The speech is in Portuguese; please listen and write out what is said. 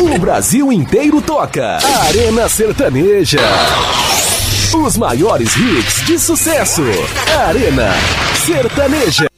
O Brasil inteiro toca. Arena Sertaneja. Os maiores hits de sucesso. Arena Sertaneja.